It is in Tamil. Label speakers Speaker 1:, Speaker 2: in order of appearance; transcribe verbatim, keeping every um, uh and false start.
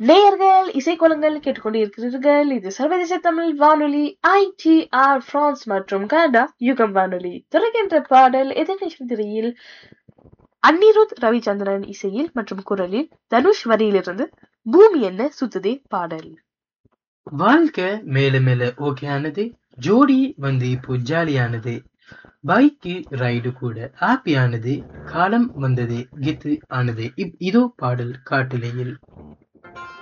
Speaker 1: நேயர்கள் இசைக்கோலங்கள் கேட்டுக்கொண்டிருக்கிறீர்கள். இது சர்வதேச தமிழ் வானொலி ஐ டி ஆர் பிரான்ஸ் மற்றும் கனடா யுகம் வானொலி. துறைகின்ற பாடல் எதிர்நேஷன் திரையில் அன்னிருத் ரவிச்சந்திரன் இசையில் மற்றும் குரலில் தனுஷ் வரியிலிருந்து பூமி என்ன சுத்துதே பாடல்.
Speaker 2: வாழ்க்கை மேல மேல ஓகேயானது, ஜோடி வந்து இப்போ ஜாலியானது, பைக்கு ரைடு கூட ஹாப்பியானது, காலம் வந்தது கெத்து ஆனது. இப் இதோ பாடல் காட்டுலையில்.